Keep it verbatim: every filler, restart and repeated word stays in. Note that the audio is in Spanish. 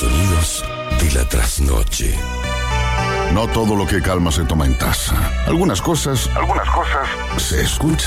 sonidos de la trasnoche. No todo lo que calma se toma en taza. Algunas cosas, algunas cosas se escuchan.